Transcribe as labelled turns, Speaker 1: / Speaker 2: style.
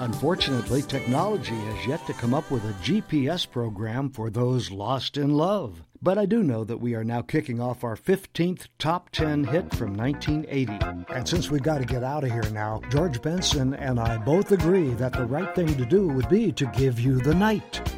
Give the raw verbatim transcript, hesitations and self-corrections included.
Speaker 1: Unfortunately, technology has yet to come up with a G P S program for those lost in love. But I do know that we are now kicking off our fifteenth Top ten hit from nineteen eighty. And since we've got to get out of here now, George Benson and I both agree that the right thing to do would be to give you the night.